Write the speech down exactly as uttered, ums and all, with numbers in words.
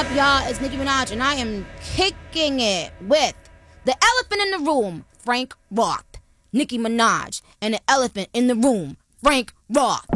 up, y'all? It's Nicki Minaj, and I am kicking it with the elephant in the room, Frank Roth. Nicki Minaj and the elephant in the room, Frank Roth.